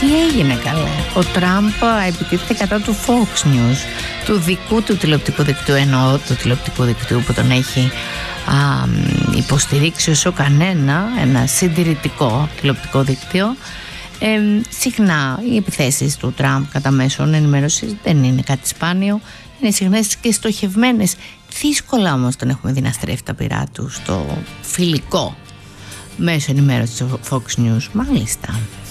Τι έγινε καλέ? Ο Τραμπ επιτίθεται κατά του Fox News, του δικού του τηλεοπτικού δικτύου, εννοώ του τηλεοπτικού δικτύου που τον έχει υποστηρίξει όσο κανένα, ένα συντηρητικό τηλεοπτικό δίκτυο. Συχνά οι επιθέσεις του Τραμπ κατά μέσων ενημέρωσης δεν είναι κάτι σπάνιο, είναι συχνές και στοχευμένες. Δύσκολα όμως τον έχουμε δει να στρέφει τα πυρά του στο φιλικό μέσο ενημέρωσης του Fox News. Μάλιστα.